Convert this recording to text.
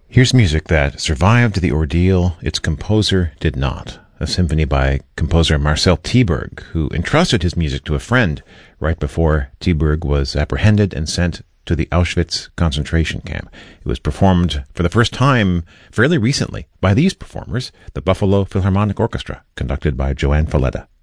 Here's music that survived the ordeal its composer did not. A symphony by composer Marcel Tieburg, who entrusted his music to a friend right before Tieburg was apprehended and sent to the Auschwitz concentration camp. It was performed for the first time fairly recently by these performers, the Buffalo Philharmonic Orchestra, conducted by Joanne Falletta.